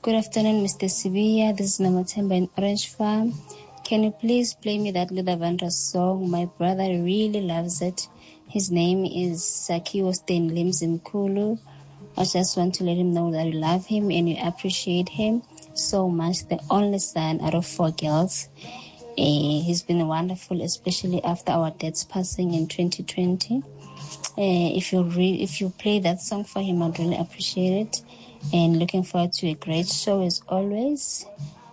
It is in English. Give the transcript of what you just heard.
Good afternoon, Mr. Sibia. This is Namatemba in Orange Farm. Can you please play me that Luther Vandross song? My brother really loves it. His name is Sakiwo Stanley Mzimkulu. I just want to let him know that you love him and you appreciate him so much. The only son out of 4 girls. He's been wonderful, especially after our dad's passing in 2020. If you play that song for him, I'd really appreciate it. And looking forward to a great show as always.